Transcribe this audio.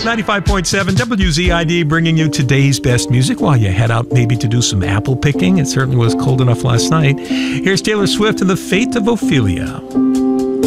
95.7 WZID, bringing you today's best music while you head out maybe to do some apple picking. It certainly was cold enough last night. Here's Taylor Swift and The Fate of Ophelia.